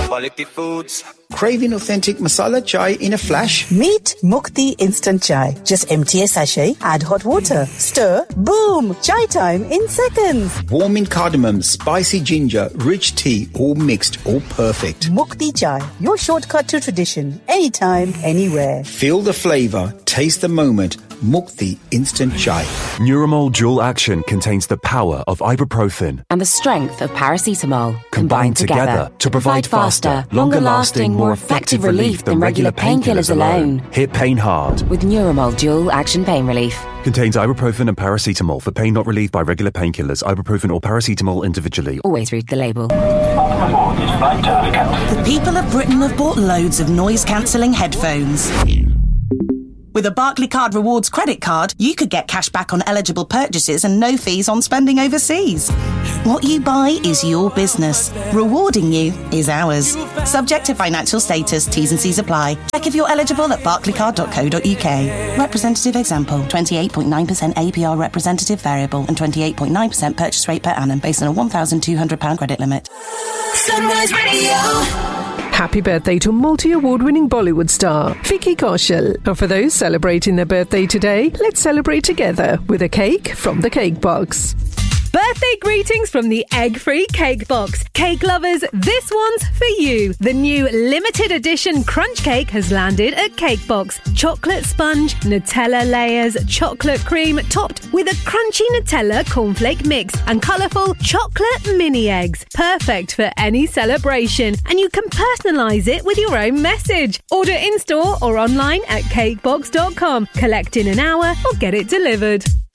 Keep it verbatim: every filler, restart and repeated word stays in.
quality foods. Craving authentic masala chai in a flash? Meet Mukti Instant Chai. Just empty a sachet, add hot water, stir, boom! Chai time in seconds. Warm in cardamom, spicy ginger, rich tea, all mixed, all perfect. Mukti Chai, your shortcut to tradition. Anytime, anywhere. Feel the flavor, taste the moment. Mukti Instant Chai. Nuromol Dual Action contains the power of ibuprofen and the strength of paracetamol combined, combined together, together to provide faster, longer-lasting, more effective relief than regular painkillers alone. Hit pain hard with Nuromol Dual Action Pain Relief. Contains ibuprofen and paracetamol for pain not relieved by regular painkillers. Ibuprofen or paracetamol individually. Always read the label. The people of Britain have bought loads of noise-cancelling headphones. With a Barclaycard Rewards credit card, you could get cash back on eligible purchases and no fees on spending overseas. What you buy is your business. Rewarding you is ours. Subject to financial status, T's and C's apply. Check if you're eligible at barclaycard dot co dot uk. Representative example, twenty-eight point nine percent A P R representative variable and twenty-eight point nine percent purchase rate per annum based on a one thousand two hundred pounds credit limit. Sunrise Radio. Happy birthday to multi-award-winning Bollywood star Vicky Kaushal. And for those celebrating their birthday today, let's celebrate together with a cake from the Cake Box. Birthday greetings from the Egg-Free Cake Box. Cake lovers, this one's for you. The new limited edition crunch cake has landed at Cake Box. Chocolate sponge, Nutella layers, chocolate cream, topped with a crunchy Nutella cornflake mix and colourful chocolate mini eggs. Perfect for any celebration. And you can personalise it with your own message. Order in-store or online at cakebox dot com. Collect in an hour or get it delivered.